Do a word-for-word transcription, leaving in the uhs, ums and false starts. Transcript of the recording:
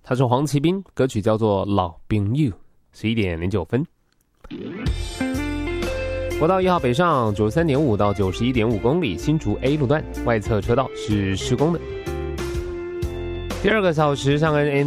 他是黄奇斌，歌曲叫做《老朋友》，十一点零九分。国道一号北上九十三点五到九十一点五公里，新竹 A 路段外侧车道是施工的。第二个小时，上恩 N